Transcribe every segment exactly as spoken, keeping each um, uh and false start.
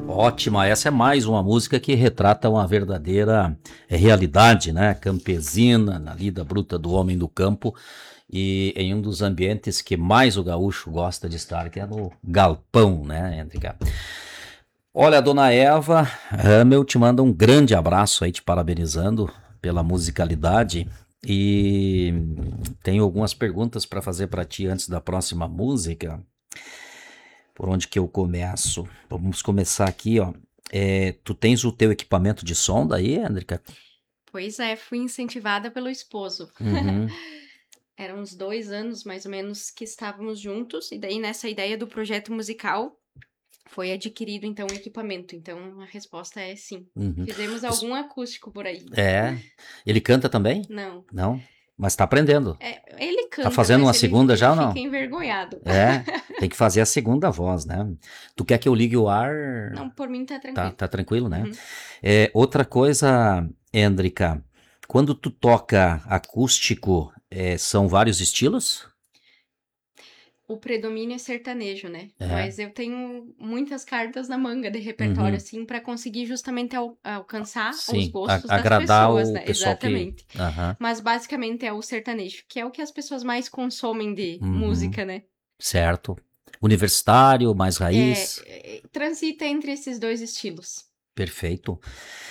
Ótima, essa é mais uma música que retrata uma verdadeira eh, realidade, né? Campesina, na lida bruta do homem do campo e em um dos ambientes que mais o gaúcho gosta de estar, que é no galpão, né, Hendrika? Olha, dona Eva Ramel te manda um grande abraço aí, te parabenizando pela musicalidade e tenho algumas perguntas para fazer para ti antes da próxima música. Por onde que eu começo? Vamos começar aqui, ó. É, tu tens o teu equipamento de som daí, Hendrika? Pois é, fui incentivada pelo esposo. Uhum. Eram uns dois anos, mais ou menos, que estávamos juntos. E daí, nessa ideia do projeto musical, foi adquirido, então, o equipamento. Então, a resposta é sim. Uhum. Fizemos Isso- algum acústico por aí. É. Ele canta também? Não. Não? Mas tá aprendendo. É, ele Tá canta, fazendo uma mas ele, segunda ele já ou fica não? envergonhado. É, tem que fazer a segunda voz, né? Tu quer que eu ligue o ar? Não, por mim tá Tá, tranquilo. tá tranquilo, né? Uhum. É, outra coisa, Hendrika, quando tu toca acústico, é, são vários estilos? O predomínio é sertanejo, né? É. Mas eu tenho muitas cartas na manga de repertório, Uhum. assim, pra conseguir justamente al- alcançar os Sim, gostos a- das agradar pessoas, o né? pessoal que... Exatamente. Aham. Mas basicamente é o sertanejo, que é o que as pessoas mais consomem de Uhum. música, né? Certo. Universitário, mais É, raiz. é, transita entre esses dois estilos. Perfeito.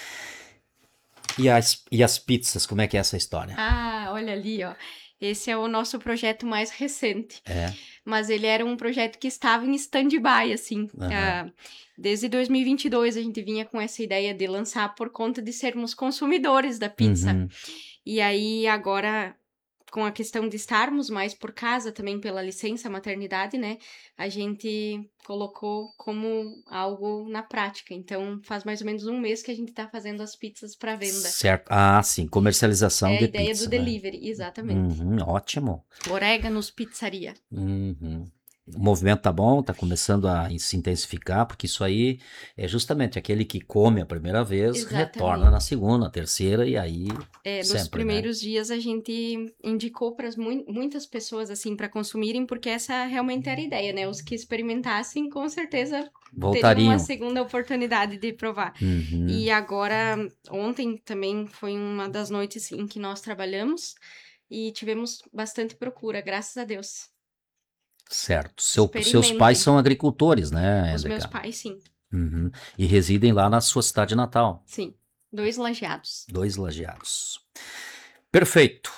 E as, e as pizzas, como é que é essa história? Ah, olha ali, ó. Esse é o nosso projeto mais recente. É. Mas ele era um projeto que estava em stand-by, assim. Aham. Ah, desde dois mil e vinte e dois a gente vinha com essa ideia de lançar por conta de sermos consumidores da pizza. Uhum. E aí, agora, com a questão de estarmos mais por casa, também pela licença maternidade, né? A gente colocou como algo na prática. Então, faz mais ou menos um mês que a gente tá fazendo as pizzas para venda. Certo. Ah, sim, comercialização É a de ideia pizza, do né? delivery, exatamente. Uhum, ótimo. Oréganos Pizzaria. Uhum. O movimento tá bom, tá começando a se intensificar, porque isso aí é justamente aquele que come a primeira vez, retorna Exatamente. na segunda, terceira, e aí É, nos sempre, né? primeiros dias a gente indicou para muitas pessoas assim para consumirem, porque essa realmente era a ideia, né? Os que experimentassem com certeza teriam uma Voltariam. segunda oportunidade de provar. Uhum. E agora, ontem também foi uma das noites em que nós trabalhamos e tivemos bastante procura, graças a Deus. Certo. Seu, seus pais Experimentem. são agricultores, né, Os meus Hendrika? pais, sim. Uhum. E residem lá na sua cidade natal. Sim. Dois lajeados. Dois lajeados. Perfeito.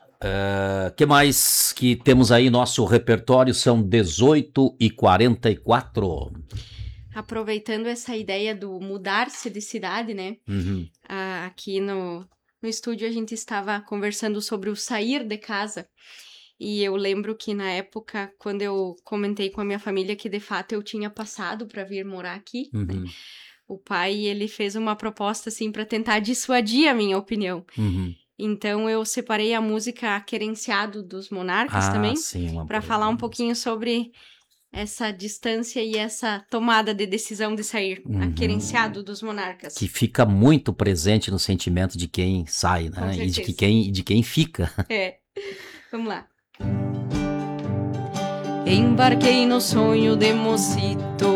O que mais que temos aí? Nosso repertório são dezoito e quarenta e quatro. Aproveitando essa ideia do mudar-se de cidade, né? Uhum. Ah, aqui no, no estúdio a gente estava conversando sobre o sair de casa. E eu lembro que na época, quando eu comentei com a minha família que de fato eu tinha passado para vir morar aqui, né? Uhum. O pai, ele fez uma proposta assim para tentar dissuadir a minha opinião. Uhum. Então eu separei a música Querenciado dos Monarcas Ah, também, sim, uma para boa falar um música. pouquinho sobre essa distância e essa tomada de decisão de sair, Uhum. a Querenciado dos Monarcas. Que fica muito presente no sentimento de quem sai, Com né? E de, que certeza. quem, de quem fica. É, vamos lá. Embarquei no sonho de mocito